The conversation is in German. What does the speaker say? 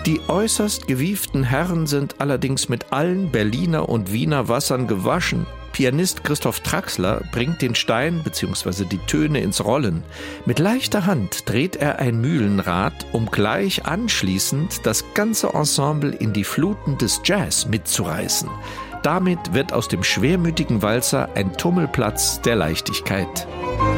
Die äußerst gewieften Herren sind allerdings mit allen Berliner und Wiener Wassern gewaschen. Pianist Christoph Traxler bringt den Stein bzw. die Töne ins Rollen. Mit leichter Hand dreht er ein Mühlenrad, um gleich anschließend das ganze Ensemble in die Fluten des Jazz mitzureißen. Damit wird aus dem schwermütigen Walzer ein Tummelplatz der Leichtigkeit.